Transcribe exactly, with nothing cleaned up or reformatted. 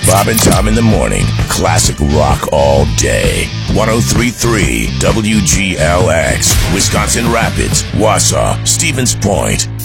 Bob and Tom in the morning. Classic rock all day. one oh three point three W G L X. Wisconsin Rapids, Wausau, Stevens Point.